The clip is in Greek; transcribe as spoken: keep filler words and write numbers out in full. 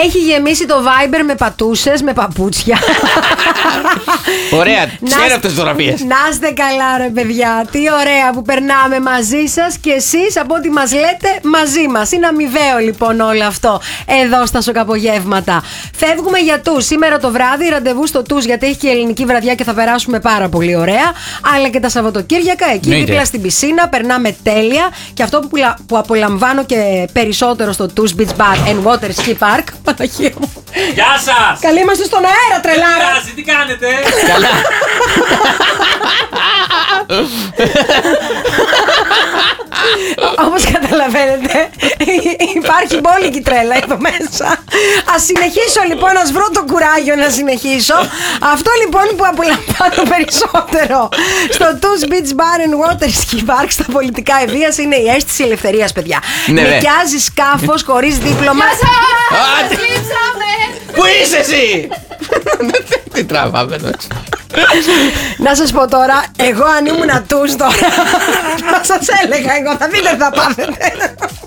Έχει γεμίσει το Viber με πατούσες, με παπούτσια. Ωραία, ξέρω αυτές τις φωτογραφίες. Να είστε καλά, ρε παιδιά. Τι ωραία που περνάμε μαζί σας και εσείς από ό,τι μας λέτε μαζί μας. Είναι αμοιβαίο λοιπόν όλο αυτό εδώ στα σοκαπογεύματα. Φεύγουμε για τους σήμερα το βράδυ, ραντεβού στο τους γιατί έχει και ελληνική βραδιά και θα περάσουμε πάρα πολύ ωραία. Αλλά και τα Σαββατοκύριακα εκεί Νοείται. δίπλα στην πισίνα περνάμε τέλεια. Και αυτό που, που απολαμβάνω και περισσότερο στο τους Beach Bar and Water Ski Park. Παναγία μου. Γεια σας! Καλή είμαστε στον αέρα, τρελάρα! Τι τι κάνετε? Καλά. Όπως καταλαβαίνετε, υπάρχει μπόλικη τρέλα εδώ μέσα. Ας συνεχίσω λοιπόν, ας βρω το κουράγιο να συνεχίσω. Αυτό λοιπόν που απολαμβάνω περισσότερο στο τους Beach Bar and Water Ski Park στα πολιτικά Ευβοίας είναι η αίσθηση ελευθερίας, παιδιά. Ναι, νοικιάζει σκάφος χωρίς δίπλωμα. Πού είσαι εσύ? Τι τραβάμε εδώ. Να σας πω τώρα, εγώ αν ήμουν τους τώρα, θα σας έλεγα εγώ, θα δείτε τι θα πάθετε.